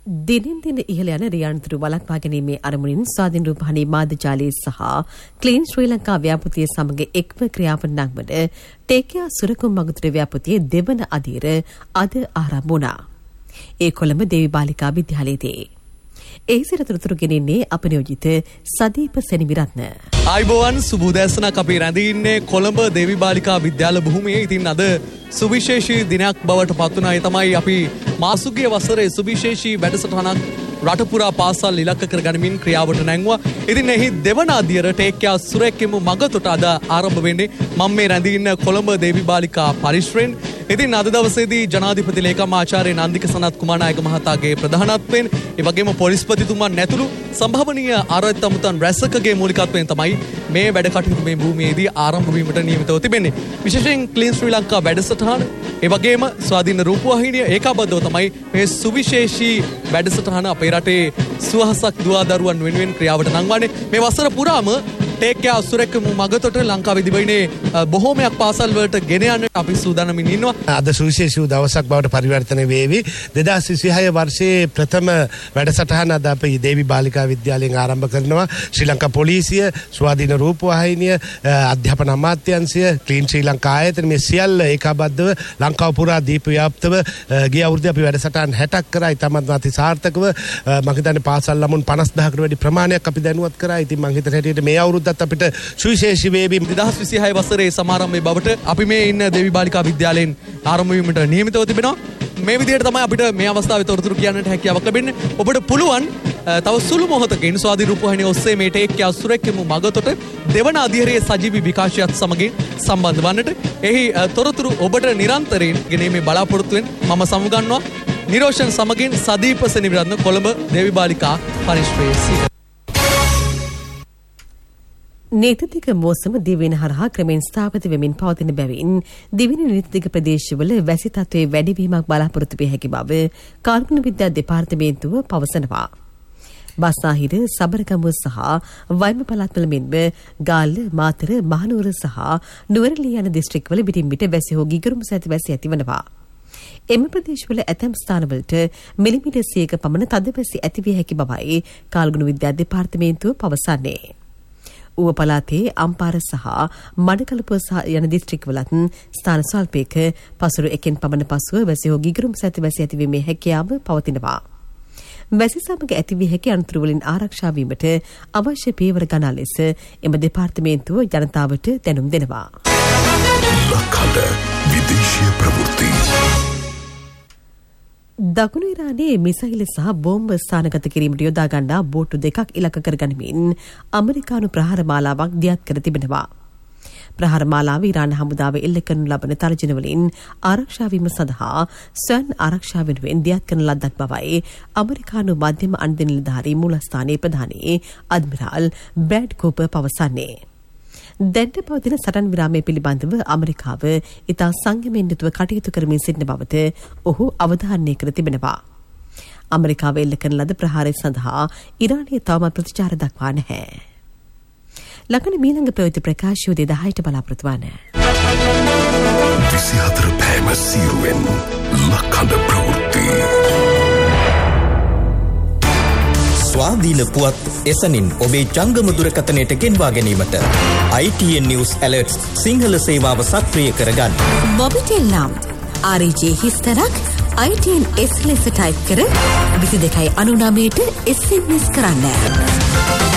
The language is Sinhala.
දිනෙන් දින ඉහළ යන රියානතුරු වළක්වා ගැනීමේ අරමුණින් ස්වාධීන රූපවාහිනී මාධ්‍යජාලයේ සහ ක්ලීන් ශ්‍රී ලංකා ව්‍යාපෘතිය සමග එක්ව ක්‍රියාවට නංවන ටේකියා සුරකුම් මගුතුර ව්‍යාපෘතියේ දෙවන අදියර අද ආරම්භ වුණා. ඒ කොළඹ දේවී බාලිකා විද්‍යාලයේදී. ඒ සිරතුරු ගෙනෙන්නේ අප නියෝජිත සදීප සෙනවිරත්න. ආයිබෝවන් සුබෝදෑසනක් අපි රැඳී ඉන්නේ කොළඹ දේවී බාලිකා විද්‍යාල භූමියේ. ඉතින් අද සුවිශේෂී දිනයක් බවට පත් වුණා. ඒ තමයි අපි මාසුගිය වසරේ සුවිශේෂී වැඩසටහනක් රටපුරා පාසල් ඉලක්ක කර ගනිමින් ක්‍රියාවට නැංගුවා. ඉතින් එහි දෙවන අදියර ටේක්යා සුරැක්කෙමු මගතොට අද ආරම්භ වෙන්නේ. මම මේ රැඳී ඉන්න කොළඹ දේවී බාලිකා පරිශ්‍රයෙන්. ඉතින් අද දවසේදී ජනාධිපති ලේකම් ආචාර්ය නන්දික සනත් කුමාරනායක මහතාගේ ප්‍රධානත්වයෙන් ඒ වගේම පොලිස්පතිතුමන් නැතුළු සම්භාවනීය ආරාධිත අමුතන් රැසකගේ මූලිකත්වයෙන් තමයි මේ වැඩ කටයුතු මේ භූමියේදී ආරම්භ වීමට නියමිතව තිබෙන්නේ. විශේෂයෙන් ක්ලීන් ශ්‍රී ලංකා වැඩසටහන ඒ වගේම ස්වාධීන රූපවාහිනිය ඒකාබද්ධව තමයි මේ සුවිශේෂී වැඩසටහන අපේ රටේ සුවහසක් දුවදරුවන් වෙනුවෙන් ක්‍රියාවට නංවන්නේ. මේ වසර පුරාම ටේක්යා සුරැක්කමු මගතොට ලංකාවේ දිවයිනේ බොහෝමයක් පාසල් වලට ගෙන යන්නට අපි සූදානමින් ඉන්නවා. අද සුවිශේෂී දවසක් බවට පරිවර්තනය වේවි. 2026 වර්ෂයේ ප්‍රථම වැඩසටහන අද අපි දේවී බාලිකා විද්‍යාලයෙන් ආරම්භ කරනවා. ශ්‍රී ලංකා පොලිසිය, ස්වාධීන රූපවාහිනිය, අධ්‍යාපන අමාත්‍යාංශය, ක්ලීන් ශ්‍රී ලංකා ආයතන මේ සියල්ල ඒකාබද්ධව ලංකාව පුරා දීප ව්‍යාප්තව ගිය අවුරුද්දේ අපි වැඩසටහන් 60ක් කරා. ඉතාමත් අති සාර්ථකව මම හිතන්නේ පාසල් ළමුන් 50000කට වැඩි ප්‍රමාණයක් අපි දැනුවත් කරා. ඉතින් මම හිතන හැටියට මේ අවුරුද්ද අපිට සුවිශේෂී වේවි. 2026 වසරේ සමාරම්භයේ බවට අපි මේ ඉන්න දේවී බාලිකා විද්‍යාලයෙන් ආරම්භ වීමට නියමිතව තිබෙනවා. මේ විදිහට තමයි අපිට මේ අවස්ථාවේ තොරතුරු කියන්නට හැකියාවක් ලැබෙන්නේ. ඔබට පුළුවන් තව සුළු මොහොතකින් ස්වාධීන රූපවාහිනිය ඔස්සේ මේ ටේක්යා සුරැක්කමු මගතොට දෙවන අධීරයේ සජීවී විකාශයත් සමගින් සම්බන්ධ වන්නට. එහි තොරතුරු ඔබට නිරන්තරයෙන් ගෙනීමේ බලාපොරොත්තුවෙන් මම සමුගන්නවා. නිරෝෂන් සමගින් සදීප සෙනවිරත්න කොළඹ දේවී බාලිකා පරිශ්‍රයේ. නීතික මෝසම දිවෙන හරහා ක්‍රමෙන් ස්ථාපිත වෙමින් පවතින බැවින් දිවෙන නීතික ප්‍රදේශවල වැසි තත්ත්වයේ වැඩිවීමක් බලාපොරොත්තු විය හැකි බව කාර්මික විද්‍යා දෙපාර්තමේන්තුව පවසනවා. බස්නාහිර, සබරගමුව සහ වයිම පළාත්වල මෙන්ම ගාල්ල, මාතර, මහනුවර සහ නුවරඑළිය යන දිස්ත්‍රික්කවල පිටින් පිට වැසි හෝ ගිගුරුම් සහිත වැසි ඇතිවනවා. එම ප්‍රදේශවල ඇතැම් ස්ථානවලට මිලිමීටර් 100ක පමණ තද වැසි ඇතිවිය හැකි බවයි කාර්මික විද්‍යා දෙපාර්තමේන්තුව පවසන්නේ. ඌව පළාතේ අම්පාර සහ මඩකලපුව සහ යන දිස්ත්‍රික්කවලත් ස්ථාන ස්වල්පයක පසුරු එකෙන් පමණ පසුව වැසි හෝ ගිගුරුම් සහිත වැසි ඇතිවීමේ හැකියාව පවතිනවා. වැසි සමග ඇතිවිය හැකි අනතුරු වලින් ආරක්ෂා වීමට අවශ්‍ය පියවර ගන්නා ලෙස එම දෙපාර්තමේන්තුව ජනතාවට දැනුම් දෙනවා. ලක්හඬ විදේශීය ප්‍රවෘත්ති. දකුණු ඉරානයේ මිසයිල් සහ බෝම්බ ස්ථානගත කිරීමට යොදා ගන්නා බෝට්ටු දෙකක් ඉලක්ක කරගනිමින් අමරිකානු ප්‍රහාර මාලාවක් දියත් කර තිබෙනවා. ප්‍රහාර මාලාව ඉරාන හමුදාව එල්ල කරනු ලබන තර්ජන වලින් ආරක්ෂා වීම සඳහා ස්වයං ආරක්ෂා වෙනුවෙන් දියත් කරන ලද්දක් බවයි අමරිකානු මධ්‍යම අන්ද නිලධාරී මූලස්ථානයේ ප්‍රධානී අඩ්මිරාල් බ්‍රැඩ් කූපර් පවසන්නේ. දැන්ට පවතින සටන් විරාමය පිළිබඳව අමරිකාව ඉතා සංයමයෙන් යුතුව කටයුතු කරමින් සිටින බවට ඔහු අවධාරණය කර තිබෙනවා. අමරිකාව එල්ල කරන ලද ප්‍රහාරය සඳහා ඉරානය තවමත් ප්‍රතිචාර දක්වා නැහැ. ලබන මීළඟ ප්‍රවෘත්ති ප්‍රකාශය 10ට බලාපොරොත්තු වන 24 පෑම සීරුවෙන් ලක්හඬ ප්‍රවෘත්ති. ස්වාධීන පුවත් එසනින් ඔබේ ජංගම දුරකථනයට ගෙන්වා ගැනීමට ITN News Alerts සිංහල සේවාව සක්‍රිය කරගන්න. මොබිටෙල් නම් RJ හිස්තරක් ITN S ලෙස ටයිප් කර 2299ට SMS කරන්න.